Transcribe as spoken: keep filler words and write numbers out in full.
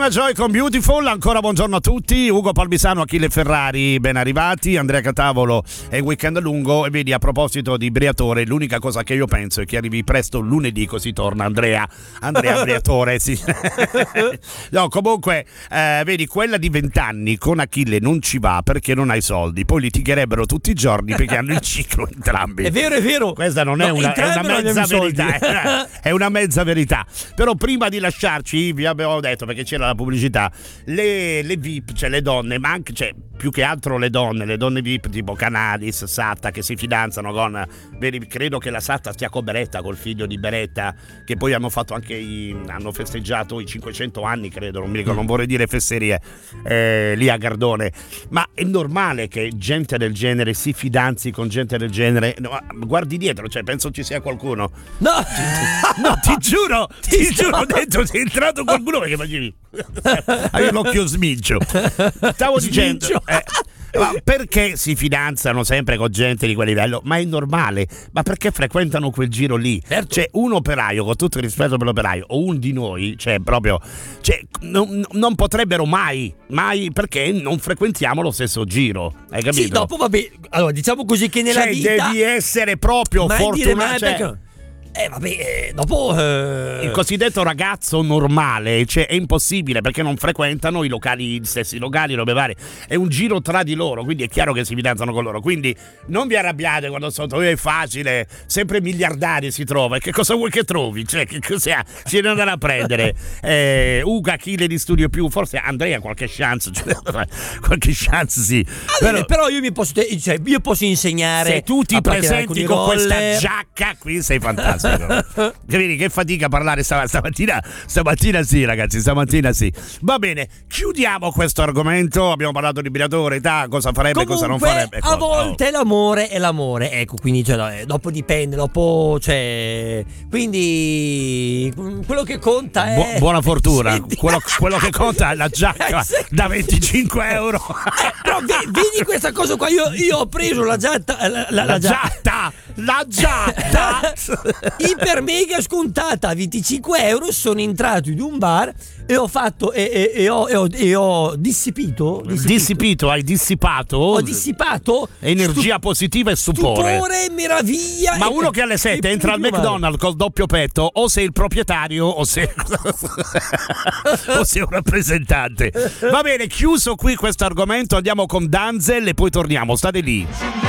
Angelina Joy con Beautiful. Ancora buongiorno a tutti. Ugo Palmisano, Achille Ferrari, ben arrivati. Andrea Catavolo e Weekend Lungo. E vedi, a proposito di Briatore, l'unica cosa che io penso è che arrivi presto lunedì, così torna Andrea Andrea Briatore, sì. No, comunque eh, vedi, quella di vent'anni con Achille non ci va perché non hai soldi, poi litigherebbero tutti i giorni perché hanno il ciclo entrambi. È vero, è vero. Questa non è, no, una, è una mezza verità, è, è una mezza verità. Però prima di lasciarci vi abbiamo detto, perché c'era la pubblicità, le, le V I P, cioè le donne, ma anche, cioè, più che altro le donne, le donne V I P tipo Canalis, Satta, che si fidanzano con, vedi, credo che la Satta stia con Beretta, col figlio di Beretta, che poi hanno fatto anche i, hanno festeggiato i cinquecento anni, credo, non mi ricordo, non vorrei dire fesserie, eh, lì a Gardone. Ma è normale che gente del genere si fidanzi con gente del genere? No, guardi dietro, cioè penso ci sia qualcuno. No, no, ti giuro, ti, ti giuro, ho detto, sei entrato qualcuno perché facevi avevi l'occhio smiccio. Stavo dicendo, eh, ma perché si fidanzano sempre con gente di quel livello? Ma è normale, ma perché frequentano quel giro lì? Certo. Cioè, un operaio, con tutto il rispetto per l'operaio, o un di noi, cioè proprio, cioè, non, non potrebbero mai, mai, perché non frequentiamo lo stesso giro, hai capito? Sì, dopo vabbè, allora diciamo così che nella cioè, vita devi essere proprio fortunato, cioè, Eh vabbè, eh, dopo eh... il cosiddetto ragazzo normale, cioè è impossibile perché non frequentano i locali, gli stessi locali, robe varie. È un giro tra di loro, quindi è chiaro che si fidanzano con loro. Quindi non vi arrabbiate quando sotto è facile, sempre miliardari si trova. E che cosa vuoi che trovi? Cioè, che cosa si deve andare a prendere? Eh, Uga, Achille di Studio Più, forse Andrea qualche chance, cioè, qualche chance sì. Allora, però, però io mi posso, cioè, io posso insegnare. Se tu ti presenti con, con questa giacca, qui sei fantastico. Capite che fatica a parlare stamattina, stamattina sì ragazzi, stamattina sì. Va bene, chiudiamo questo argomento. Abbiamo parlato di Briatore, età, cosa farebbe, comunque, cosa non farebbe. A volte oh. l'amore è l'amore, ecco, quindi cioè, dopo dipende, dopo cioè, quindi quello che conta è Bu- buona fortuna. quello, quello che conta è la giacca da venticinque euro. Però vedi questa cosa qua, io, io ho preso la giatta la, la, la, la giatta la giatta iper mega scontata a venticinque euro. Sono entrato in un bar e ho fatto e, e, e, ho, e, ho, e ho dissipito, dissipito dissipito hai dissipato ho dissipato energia stu- positiva e stupore stupore, meraviglia. Ma uno che alle sette entra al McDonald's col doppio petto, o sei il proprietario o sei o sei un rappresentante. Va bene, chiuso qui questo argomento, andiamo con Danzel e poi torniamo, state lì.